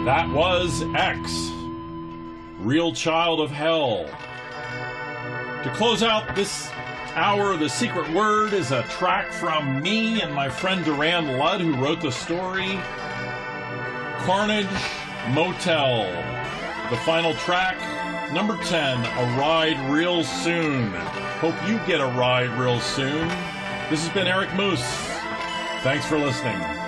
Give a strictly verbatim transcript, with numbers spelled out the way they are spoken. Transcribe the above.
That was X, Real Child of Hell. To close out this hour, The Secret Word is a track from me and my friend Duran Ludd, who wrote the story, Carnage Motel. The final track, number ten, A Ride Real Soon. Hope you get a ride real soon. This has been Eric Moose. Thanks for listening.